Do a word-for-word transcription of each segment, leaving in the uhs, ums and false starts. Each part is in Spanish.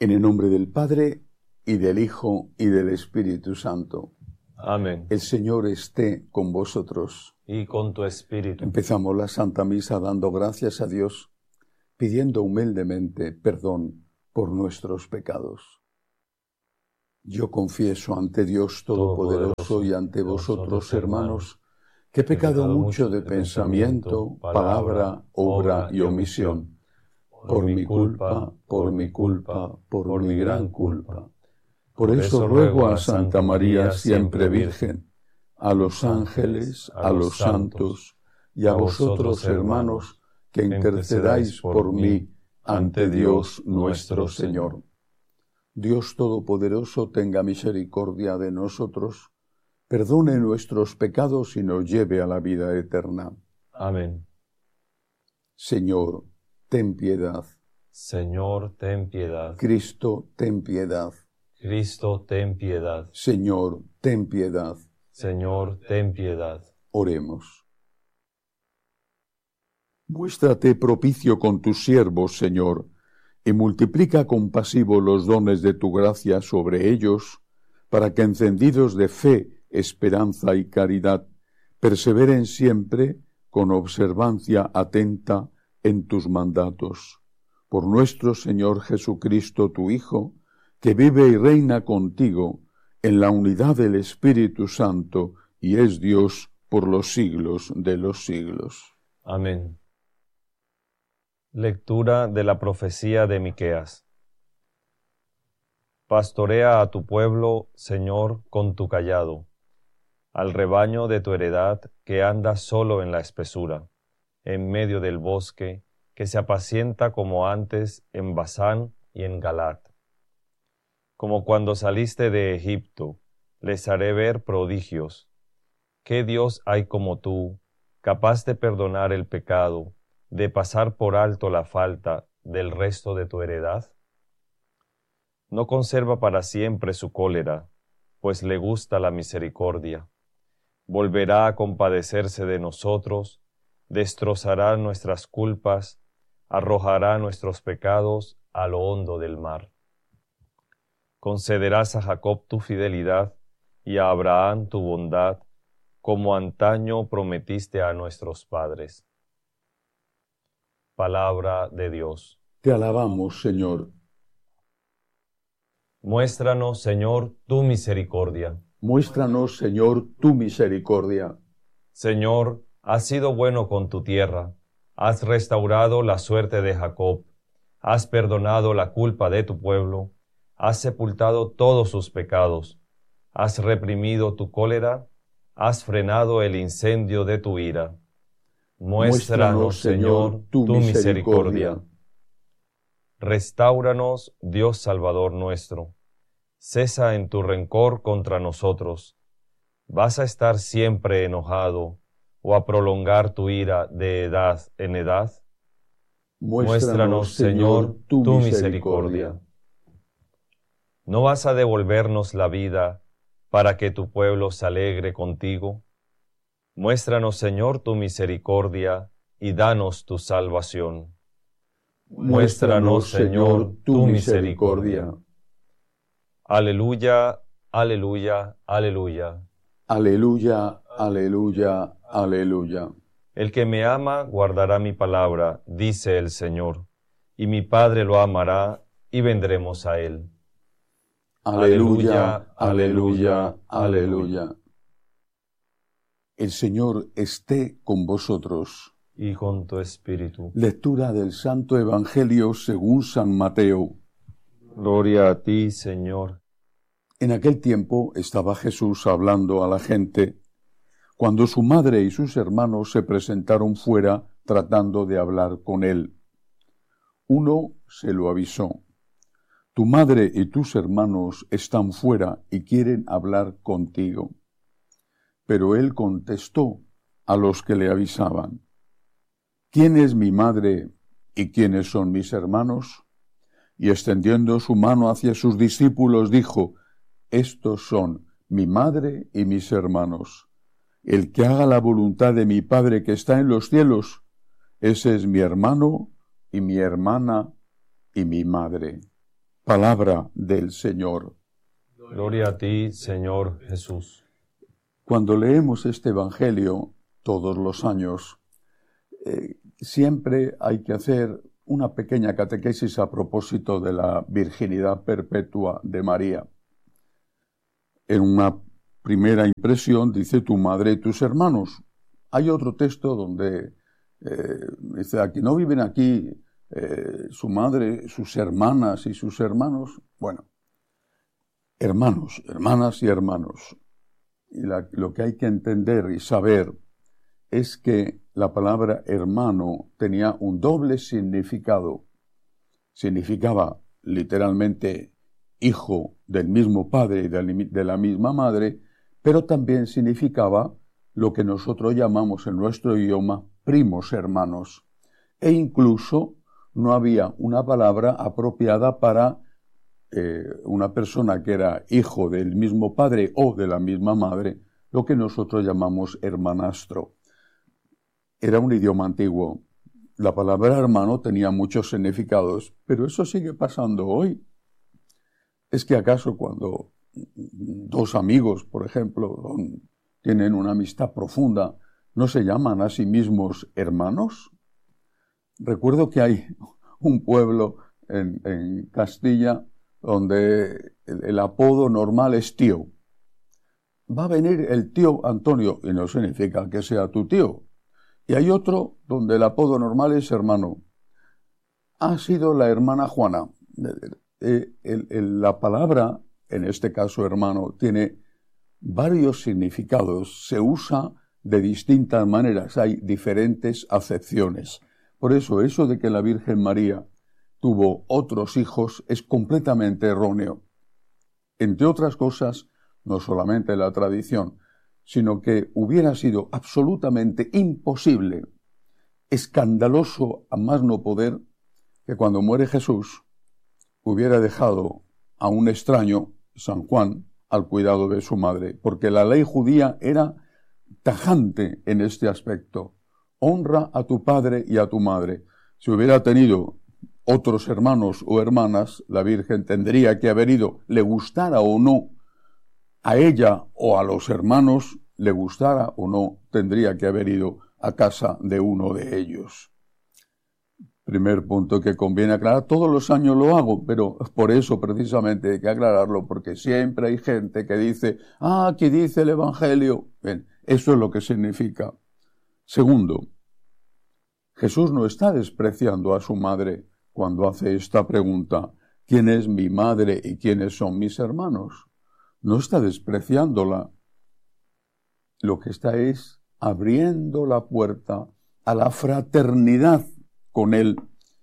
En el nombre del Padre, y del Hijo, y del Espíritu Santo. Amén. El Señor esté con vosotros. Y con tu espíritu. Empezamos la Santa Misa dando gracias a Dios, pidiendo humildemente perdón por nuestros pecados. Yo confieso ante Dios Todopoderoso y ante vosotros, hermanos, que he pecado mucho de pensamiento, palabra, obra y omisión. Por mi culpa, por mi culpa, por mi gran culpa. Por eso ruego a Santa María, siempre Virgen, a los ángeles, a los santos y a vosotros, hermanos, que intercedáis por mí ante Dios nuestro Señor. Dios Todopoderoso tenga misericordia de nosotros, perdone nuestros pecados y nos lleve a la vida eterna. Amén. Señor, ten piedad. Señor, ten piedad. Cristo, ten piedad. Cristo, ten piedad. Señor, ten piedad. Señor, ten piedad. Oremos. Muéstrate propicio con tus siervos, Señor, y multiplica compasivo los dones de tu gracia sobre ellos, para que encendidos de fe, esperanza y caridad, perseveren siempre con observancia atenta en tus mandatos. Por nuestro Señor Jesucristo, tu Hijo, que vive y reina contigo en la unidad del Espíritu Santo y es Dios por los siglos de los siglos. Amén. Lectura de la profecía de Miqueas. Pastorea a tu pueblo, Señor, con tu cayado, al rebaño de tu heredad que anda solo en la espesura, en medio del bosque, que se apacienta como antes en Basán y en Galat. Como cuando saliste de Egipto, les haré ver prodigios. ¿Qué Dios hay como tú, capaz de perdonar el pecado, de pasar por alto la falta del resto de tu heredad? No conserva para siempre su cólera, pues le gusta la misericordia. Volverá a compadecerse de nosotros, destrozará nuestras culpas, arrojará nuestros pecados a lo hondo del mar. Concederás a Jacob tu fidelidad y a Abraham tu bondad, como antaño prometiste a nuestros padres. Palabra de Dios. Te alabamos, Señor. Muéstranos, Señor, tu misericordia. Muéstranos, Señor, tu misericordia. Señor, has sido bueno con tu tierra, has restaurado la suerte de Jacob, has perdonado la culpa de tu pueblo, has sepultado todos sus pecados, has reprimido tu cólera, has frenado el incendio de tu ira. Muéstranos, Señor, tu misericordia. Restáuranos, Dios Salvador nuestro. Cesa en tu rencor contra nosotros. ¿Vas a estar siempre enojado o a prolongar tu ira de edad en edad? Muéstranos, Señor, tu misericordia. ¿No vas a devolvernos la vida para que tu pueblo se alegre contigo? Muéstranos, Señor, tu misericordia y danos tu salvación. Muéstranos, Señor, tu misericordia. Aleluya, aleluya, aleluya. Aleluya, aleluya, aleluya. El que me ama guardará mi palabra, dice el Señor, y mi Padre lo amará y vendremos a él. Aleluya, aleluya, aleluya. El Señor esté con vosotros. Y con tu espíritu. Lectura del Santo Evangelio según San Mateo. Gloria a ti, Señor. En aquel tiempo estaba Jesús hablando a la gente, cuando su madre y sus hermanos se presentaron fuera tratando de hablar con él. Uno se lo avisó: tu madre y tus hermanos están fuera y quieren hablar contigo. Pero él contestó a los que le avisaban: ¿quién es mi madre y quiénes son mis hermanos? Y extendiendo su mano hacia sus discípulos dijo: estos son mi madre y mis hermanos. El que haga la voluntad de mi Padre que está en los cielos, ese es mi hermano y mi hermana y mi madre. Palabra del Señor. Gloria a ti, Señor Jesús. Cuando leemos este Evangelio todos los años, eh, siempre hay que hacer una pequeña catequesis a propósito de la virginidad perpetua de María. En una primera impresión dice tu madre y tus hermanos. Hay otro texto donde eh, dice aquí no viven aquí eh, su madre, sus hermanas y sus hermanos. Bueno, hermanos, hermanas y hermanos. Y la, lo que hay que entender y saber es que la palabra hermano tenía un doble significado. Significaba literalmente hijo del mismo padre y de la misma madre, pero también significaba lo que nosotros llamamos en nuestro idioma primos hermanos. E incluso no había una palabra apropiada para eh, una persona que era hijo del mismo padre o de la misma madre, lo que nosotros llamamos hermanastro. Era un idioma antiguo. La palabra hermano tenía muchos significados, pero eso sigue pasando hoy. ¿Es que acaso cuando dos amigos, por ejemplo, tienen una amistad profunda, no se llaman a sí mismos hermanos? Recuerdo que hay un pueblo en, en Castilla donde el, el apodo normal es tío. Va a venir el tío Antonio, y no significa que sea tu tío. Y hay otro donde el apodo normal es hermano. Ha sido la hermana Juana. El, el, el, la palabra, en este caso hermano, tiene varios significados. Se usa de distintas maneras. Hay diferentes acepciones. Por eso, eso de que la Virgen María tuvo otros hijos es completamente erróneo. Entre otras cosas, no solamente la tradición, sino que hubiera sido absolutamente imposible, escandaloso a más no poder, que cuando muere Jesús hubiera dejado a un extraño, San Juan, al cuidado de su madre, porque la ley judía era tajante en este aspecto. Honra a tu padre y a tu madre. Si hubiera tenido otros hermanos o hermanas, la Virgen tendría que haber ido, le gustara o no, a ella o a los hermanos, le gustara o no, tendría que haber ido a casa de uno de ellos. Primer punto que conviene aclarar. Todos los años lo hago, pero por eso precisamente hay que aclararlo, porque siempre hay gente que dice, ah, aquí dice el Evangelio. Bien, eso es lo que significa. Segundo, Jesús no está despreciando a su madre cuando hace esta pregunta, ¿quién es mi madre y quiénes son mis hermanos? No está despreciándola. Lo que está es abriendo la puerta a la fraternidad con él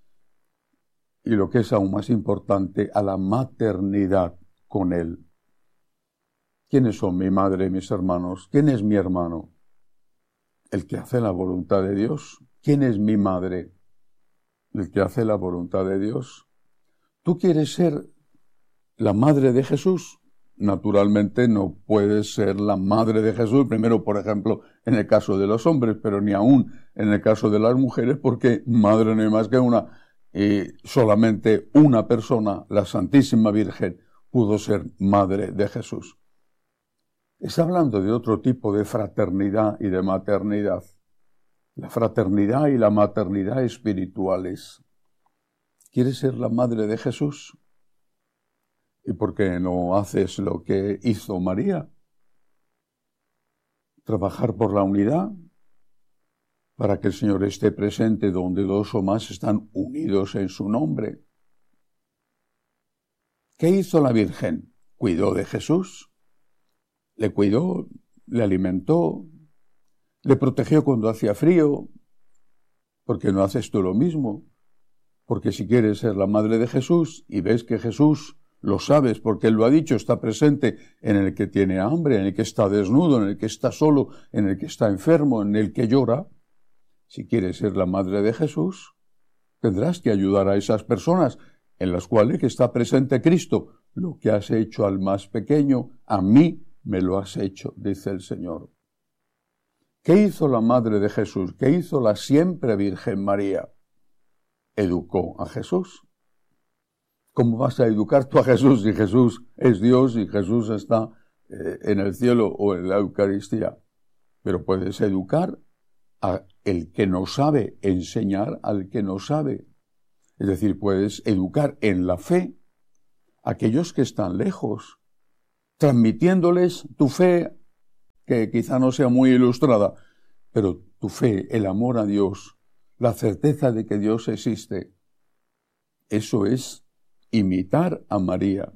y lo que es aún más importante, a la maternidad con él. ¿Quiénes son mi madre y mis hermanos? ¿Quién es mi hermano? El que hace la voluntad de Dios. ¿Quién es mi madre? El que hace la voluntad de Dios. ¿Tú quieres ser la madre de Jesús? Naturalmente no puedes ser la madre de Jesús, primero, por ejemplo, en el caso de los hombres, pero ni aún en el caso de las mujeres, porque madre no hay más que una, y solamente una persona, la Santísima Virgen, pudo ser madre de Jesús. Está hablando de otro tipo de fraternidad y de maternidad. La fraternidad y la maternidad espirituales. ¿Quieres ser la madre de Jesús? ¿Y por qué no haces lo que hizo María? Trabajar por la unidad, para que el Señor esté presente donde dos o más están unidos en su nombre. ¿Qué hizo la Virgen? Cuidó de Jesús, le cuidó, le alimentó, le protegió cuando hacía frío. ¿Por qué no haces tú lo mismo? Porque si quieres ser la madre de Jesús y ves que Jesús, lo sabes porque Él lo ha dicho, está presente en el que tiene hambre, en el que está desnudo, en el que está solo, en el que está enfermo, en el que llora. Si quieres ser la madre de Jesús, tendrás que ayudar a esas personas en las cuales está presente Cristo. Lo que has hecho al más pequeño, a mí me lo has hecho, dice el Señor. ¿Qué hizo la madre de Jesús? ¿Qué hizo la siempre Virgen María? Educó a Jesús. ¿Cómo vas a educar tú a Jesús si Jesús es Dios y Jesús está eh, en el cielo o en la Eucaristía? Pero puedes educar a el que no sabe, enseñar al que no sabe. Es decir, puedes educar en la fe a aquellos que están lejos, transmitiéndoles tu fe, que quizá no sea muy ilustrada, pero tu fe, el amor a Dios, la certeza de que Dios existe. Eso es imitar a María.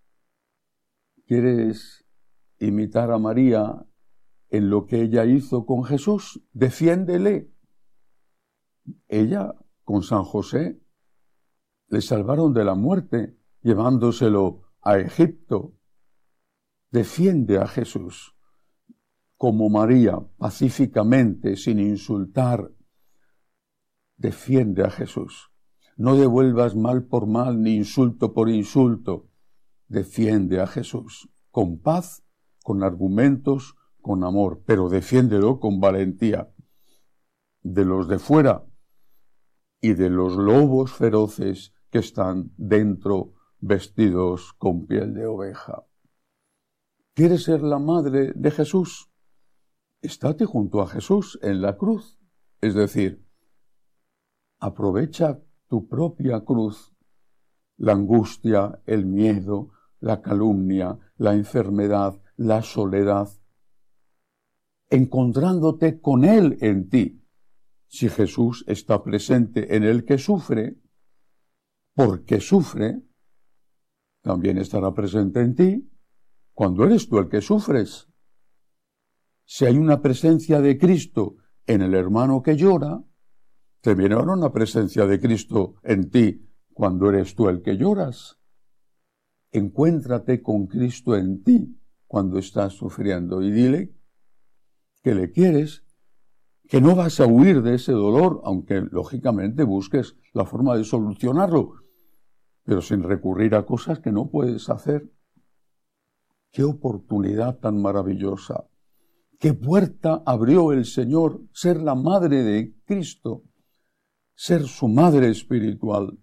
¿Quieres imitar a María en lo que ella hizo con Jesús? Defiéndele. Ella, con San José, le salvaron de la muerte, llevándoselo a Egipto. Defiende a Jesús. Como María, pacíficamente, sin insultar, defiende a Jesús. No devuelvas mal por mal, ni insulto por insulto. Defiende a Jesús, con paz, con argumentos, con amor, pero defiéndelo con valentía. De los de fuera y de los lobos feroces que están dentro vestidos con piel de oveja. ¿Quieres ser la madre de Jesús? Estate junto a Jesús en la cruz. Es decir, aprovecha tu propia cruz, la angustia, el miedo, la calumnia, la enfermedad, la soledad, encontrándote con Él en ti. Si Jesús está presente en el que sufre, porque sufre, también estará presente en ti cuando eres tú el que sufres. Si hay una presencia de Cristo en el hermano que llora, también habrá una presencia de Cristo en ti cuando eres tú el que lloras. Encuéntrate con Cristo en ti cuando estás sufriendo y dile que le quieres, que no vas a huir de ese dolor, aunque lógicamente busques la forma de solucionarlo, pero sin recurrir a cosas que no puedes hacer. ¡Qué oportunidad tan maravillosa! ¡Qué puerta abrió el Señor! Ser la madre de Cristo, ser su madre espiritual.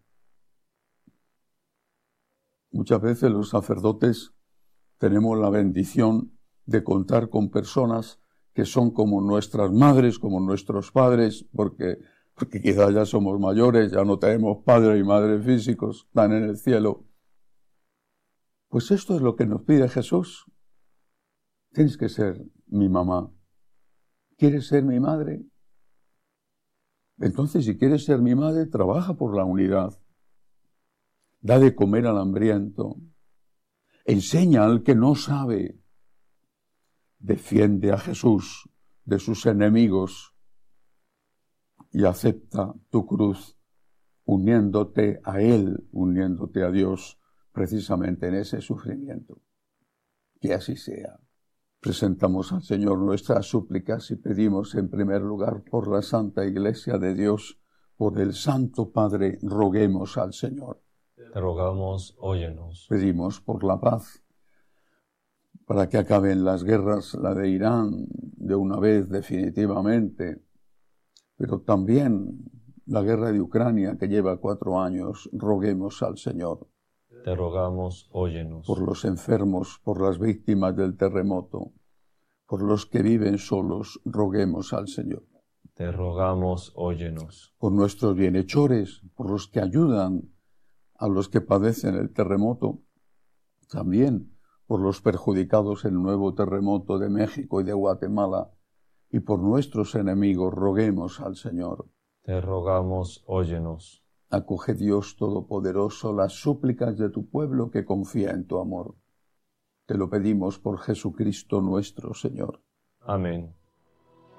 Muchas veces los sacerdotes tenemos la bendición de contar con personas que son como nuestras madres, como nuestros padres, porque, porque quizás ya somos mayores, ya no tenemos padre y madre físicos, están en el cielo. Pues esto es lo que nos pide Jesús. Tienes que ser mi mamá. ¿Quieres ser mi madre? Entonces, si quieres ser mi madre, trabaja por la unidad. Da de comer al hambriento. Enseña al que no sabe. Defiende a Jesús de sus enemigos y acepta tu cruz, uniéndote a Él, uniéndote a Dios, precisamente en ese sufrimiento. Que así sea. Presentamos al Señor nuestras súplicas y pedimos en primer lugar por la Santa Iglesia de Dios, por el Santo Padre, roguemos al Señor. Te rogamos, óyenos. Pedimos por la paz, para que acaben las guerras, la de Irán, de una vez definitivamente, pero también la guerra de Ucrania, que lleva cuatro años, roguemos al Señor. Te rogamos, óyenos. Por los enfermos, por las víctimas del terremoto, por los que viven solos, roguemos al Señor. Te rogamos, óyenos. Por nuestros bienhechores, por los que ayudan a los que padecen el terremoto, también por los perjudicados en el nuevo terremoto de México y de Guatemala, y por nuestros enemigos, roguemos al Señor. Te rogamos, óyenos. Acoge, Dios Todopoderoso, las súplicas de tu pueblo que confía en tu amor. Te lo pedimos por Jesucristo nuestro Señor. Amén.